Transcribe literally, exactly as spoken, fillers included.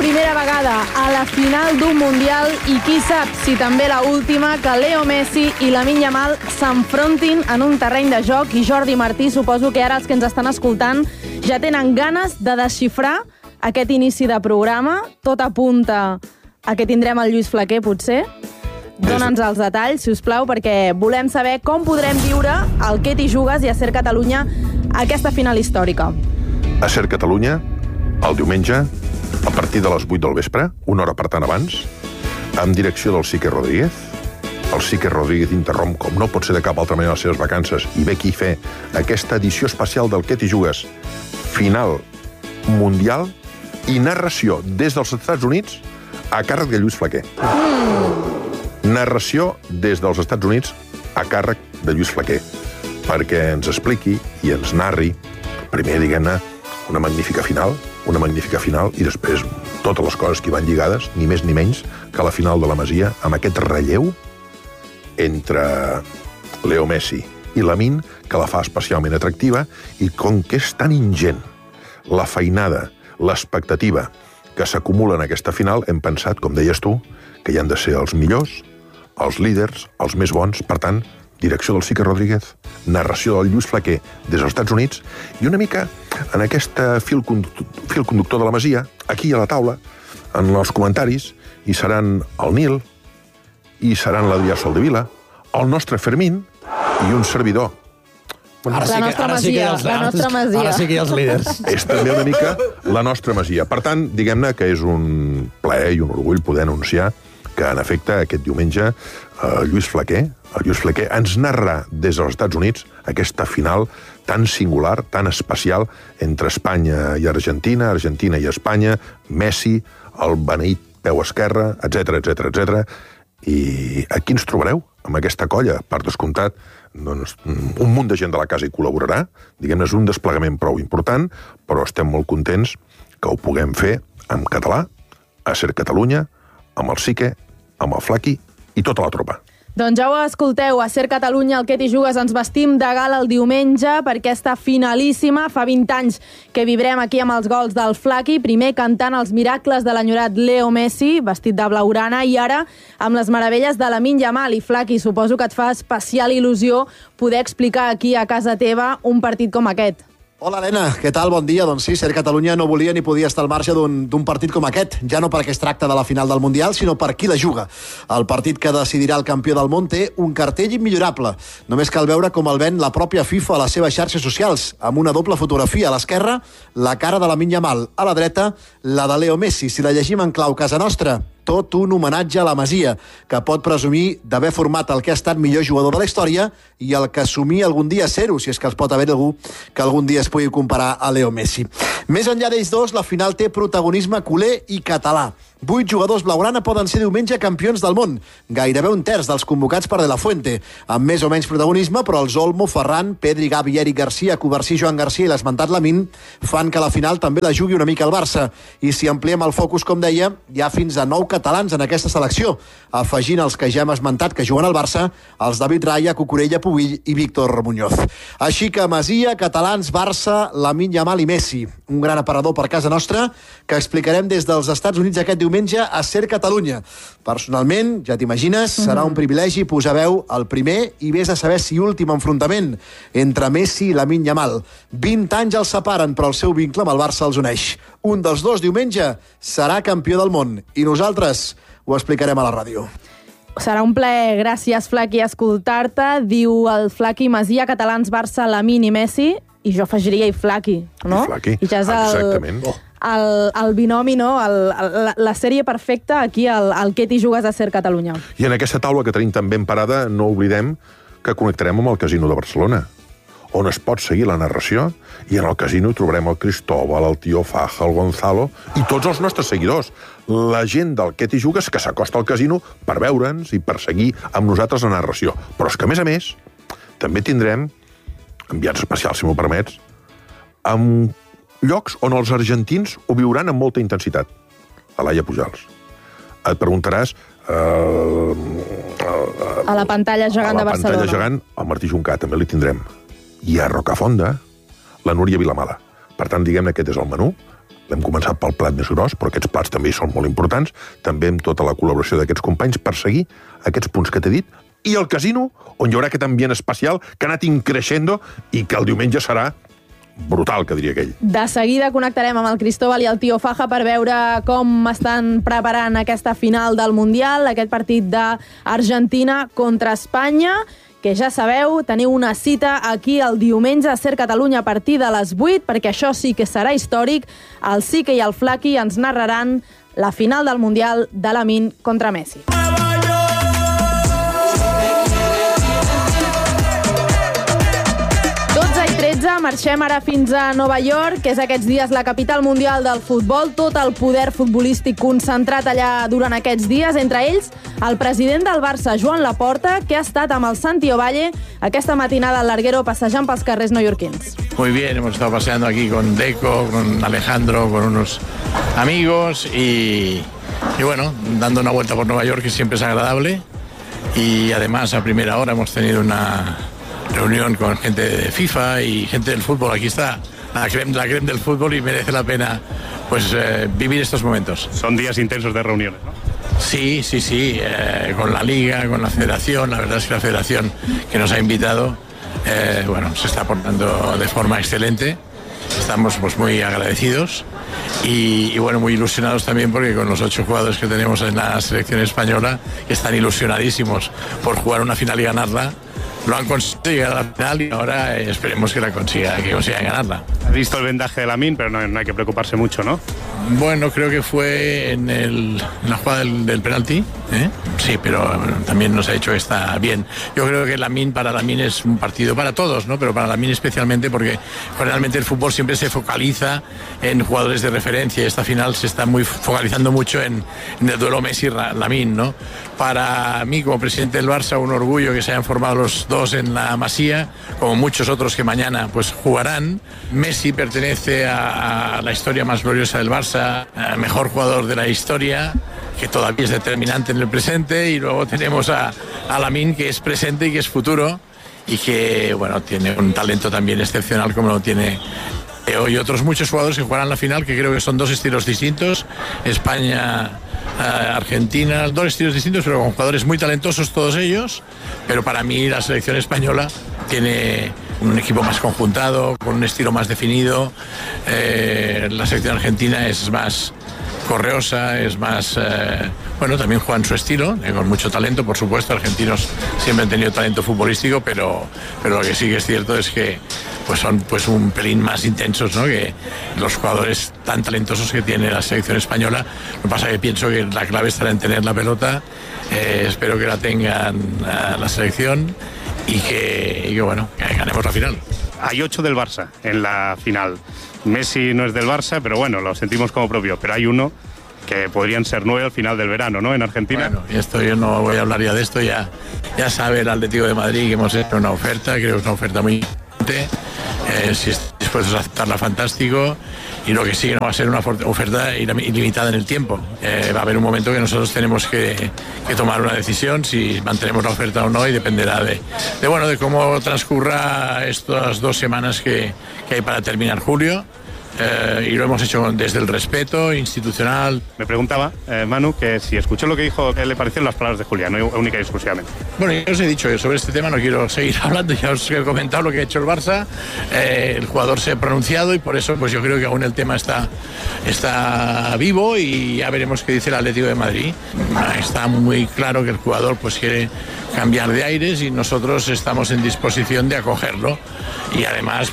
primera vegada a la final d'un Mundial i qui sap si també la última que Leo Messi i Lamine Yamal s'enfrontin en un terreny de joc. I Jordi Martí, suposo que ara els que ens estan escoltant ja tenen ganes de desxifrar aquest inici de programa. Tot apunta a que tindrem el Lluís Flaquer, potser. Dóna'ns els detalls, si us plau, perquè volem saber com podrem viure el Què t'hi jugues i a Ser Catalunya aquesta final històrica. A Ser Catalunya, el diumenge, a partir de les vuit del vespre, una hora per tant abans, amb direcció del Sique Rodríguez. El Sique Rodríguez interromp, com no pot ser de cap altra manera, les seves vacances i ve aquí a fer aquesta edició especial del Què t'hi jugues, final mundial i narració des dels Estats Units a càrrec de Lluís Flaquer. Mm. Narració des dels Estats Units a càrrec de Lluís Flaquer, perquè ens expliqui i ens narri, primer, diguem-ne, una magnífica final, una magnífica final, i després totes les coses que hi van lligades, ni més ni menys que la final de la Masia, amb aquest relleu entre Leo Messi i Lamine, que la fa especialment atractiva, i com que és tan ingent la feinada, l'expectativa que s'acumula en aquesta final, hem pensat, com deies tu, que hi han de ser els millors, els líders, els més bons. Per tant, direcció del Sique Rodríguez, narració del Lluís Flaquer des dels Estats Units, i una mica en aquest fil conductor, fil conductor de la Masia, aquí a la taula, en els comentaris, hi seran el Nil, hi seran l'Adrià Soldevila, el nostre Fermín i un servidor. Ara sí que, la nostra ara masia, sí que els, la nostra masia. Ara sí que hi ha els líders. És també una mica la nostra masia. Per tant, diguem-ne que és un plaer i un orgull poder anunciar que, en efecte, aquest diumenge, eh, Lluís Flaquer, el Lluís Flaquer ens narra des dels Estats Units aquesta final tan singular, tan especial, entre Espanya i Argentina, Argentina i Espanya, Messi, el beneït peu esquerre, etcètera, etcètera, etcètera. I aquí ens trobareu, amb aquesta colla, per descomptat, doncs, un munt de gent de la casa hi col·laborarà. Diguem-ne, és un desplegament prou important, però estem molt contents que ho puguem fer en català, a Ser Catalunya, amb el Sique, amb el Flaqui i tota la tropa. Doncs ja ho escolteu, a Ser Catalunya, el Què t'hi jugues, ens vestim de gala el diumenge per aquesta finalíssima. Fa vint anys que vibrem aquí amb els gols del Flaqui, primer cantant els miracles de l'enyorat Leo Messi, vestit de blaugrana, i ara amb les meravelles de Lamine Yamal. I Flaqui, suposo que et fa especial il·lusió poder explicar aquí a casa teva un partit com aquest. Hola, Helena, què tal? Bon dia. Doncs sí, Ser Catalunya no volia ni podia estar al marge d'un partit com aquest, ja no perquè es tracta de la final del Mundial, sinó per qui la juga. El partit que decidirà el campió del món té un cartell immillorable. Només cal veure com el ven la pròpia FIFA a les seves xarxes socials, amb una doble fotografia. A l'esquerra, la cara de Lamine Yamal. A la dreta, la de Leo Messi. Si la llegim en clau casa nostra, tot un homenatge a la Masia, que pot presumir d'haver format el que ha estat millor jugador de la història i el que somia algun dia ser-ho, si és que es pot haver algú que algun dia es pugui comparar a Leo Messi. Més enllà d'ells dos, la final té protagonisme culer i català. Vuit jugadors blaugrana poden ser diumenge campions del món, gairebé un terç dels convocats per De La Fuente, amb més o menys protagonisme, però els Olmo, Ferran, Pedri, Gavi, Eric Garcia, Covarsí, Joan Garcia i l'esmentat Lamine fan que la final també la jugui una mica al Barça. I si ampliem el focus, com deia, hi ha fins a nou catalans en aquesta selecció, afegint els que ja hem esmentat que juguen al Barça, els David Raya, Cucurella, Pubill i Víctor Muñoz. Així que Masia, catalans, Barça, Lamine Yamal i Messi. Un gran aparador per casa nostra que explicarem des dels Estats Units aquest diumenge a Ser Catalunya. Personalment, ja t'imagines, serà un privilegi posar veu al primer i vés a saber si últim enfrontament entre Messi i Lamine Yamal. vint anys els separen, però el seu vincle amb el Barça els uneix. Un dels dos diumenge serà campió del món i nosaltres ho explicarem a la ràdio. Serà un plaer, gràcies, Flaqui, escoltar-te. Diu el Flaqui, Masia, catalans, Barça, Lamine i Messi, i jo afegiria i Flaqui, no? I Flaqui, I ja és el, exactament. El, el binomi, no? El, el, la, la sèrie perfecta aquí al, al Què t'hi jugues a Ser Catalunya. I en aquesta taula que tenim tan ben parada, no oblidem que connectarem amb el Casino de Barcelona, on es pot seguir la narració, i en el casino trobarem el Cristóbal, el tio Faja, el Gonzalo, i tots els nostres seguidors. La gent del Què t'hi jugues que s'acosta al casino per veure'ns i per seguir amb nosaltres la narració. Però és que, a més a més, també tindrem enviats especials, si m'ho permets, amb llocs on els argentins ho viuran amb molta intensitat. A Laia Pujals. Et preguntaràs... Uh, uh, a la pantalla gegant de Barcelona. A la pantalla gegant, el Martí Juncà també li tindrem. I a Rocafonda, la Núria Vilamala. Per tant, diguem-ne, aquest és el menú Hem començat pel plat més gros, però aquests plats també són molt importants, també amb tota la col·laboració d'aquests companys per seguir aquests punts que t'he dit, i el casino, on hi haurà aquest ambient especial que ha anat increixendo i que el diumenge serà brutal, que diria aquell. De seguida connectarem amb el Cristóbal i el Tio Faja per veure com estan preparant aquesta final del Mundial, aquest partit d'Argentina contra Espanya, que ja sabeu, teniu una cita aquí el diumenge a Ser Catalunya a partir de les vuit, perquè això sí que serà històric. El Sique i el Flaqui ens narraran la final del Mundial de Lamine contra Messi. dotze i tretze, marxem ara fins a Nova York, que és aquests dies la capital mundial del futbol, tot el poder futbolístic concentrat allà durant aquests dies, entre ells el president del Barça, Joan Laporta, que ha estat amb el Santi Ovalle aquesta matinada al Larguero passejant pels carrers neoyorquins. Muy bien, hemos estado paseando aquí con Deco, con Alejandro, con unos amigos y, y bueno, dando una vuelta por Nueva York, que siempre es agradable, y además a primera hora hemos tenido una reunión con gente de FIFA y gente del fútbol. Aquí está la creme, la creme del fútbol y merece la pena pues eh, vivir estos momentos. Son días intensos de reuniones, ¿no? Sí, sí, sí, eh, con la Liga, con la Federación. La verdad es que la Federación que nos ha invitado, eh, bueno, se está portando de forma excelente. Estamos pues muy agradecidos y, y bueno, muy ilusionados también porque con los ocho jugadores que tenemos en la selección española, que están ilusionadísimos por jugar una final y ganarla, lo han conseguido llegar a la final y ahora eh, esperemos que la consiga, que consigan ganarla. Has visto el vendaje de Lamine, pero no, no hay que preocuparse mucho, ¿no? Bueno, creo que fue en, el, en la jugada del, del penalti, ¿eh? Sí, pero bueno, también nos ha hecho que está bien. Yo creo que Lamine, para Lamine es un partido para todos, ¿no? Pero para Lamine especialmente porque realmente el fútbol siempre se focaliza en jugadores de referencia y esta final se está muy focalizando mucho en, en el duelo Messi-Lamine, ¿no? Para mí, como presidente del Barça, un orgullo que se hayan formado los dos en la Masía, como muchos otros que mañana pues jugarán. Messi pertenece a, a la historia más gloriosa del Barça, mejor jugador de la historia, que todavía es determinante en el presente, y luego tenemos a, a Lamine, que es presente y que es futuro, y que bueno, tiene un talento también excepcional como lo tiene Leo, y otros muchos jugadores que jugarán la final, que creo que son dos estilos distintos, España, eh, Argentina, dos estilos distintos, pero con jugadores muy talentosos todos ellos. Pero para mí la selección española tiene un equipo más conjuntado, con un estilo más definido. Eh, la selección argentina es más correosa, es más... Eh, bueno, también juegan su estilo, eh, con mucho talento, por supuesto. Argentinos siempre han tenido talento futbolístico, pero, pero lo que sí que es cierto es que pues son pues un pelín más intensos, ¿no?, que los jugadores tan talentosos que tiene la selección española. Lo que pasa es que pienso que la clave estará en tener la pelota. Eh, espero que la tengan uh, la selección y que, y que, bueno, que ganemos la final. Hay ocho del Barça en la final. Messi no es del Barça, pero bueno, lo sentimos como propio. Pero hay uno que podrían ser nueve al final del verano, ¿no?, en Argentina. Bueno, y esto yo no voy a hablar ya de esto. Ya, ya sabe el Atlético de Madrid que hemos hecho una oferta, creo que es una oferta muy importante. Eh, si están dispuestos a aceptarla, fantástico. Y lo que sí que no va a ser una oferta ilimitada en el tiempo. Eh, va a haber un momento que nosotros tenemos que, que tomar una decisión si mantenemos la oferta o no, y dependerá de, de, bueno, de cómo transcurra estas dos semanas que, que hay para terminar julio. Eh, y lo hemos hecho desde el respeto institucional. Me preguntaba, eh, Manu, que si escuchó lo que dijo, ¿qué le parecieron las palabras de Julián, no única y exclusivamente? Bueno, yo os he dicho que sobre este tema no quiero seguir hablando, ya os he comentado lo que ha hecho el Barça. Eh, el jugador se ha pronunciado y por eso pues yo creo que aún el tema está, está vivo, y ya veremos qué dice el Atlético de Madrid. Está muy claro que el jugador pues quiere cambiar de aires y nosotros estamos en disposición de acogerlo, y además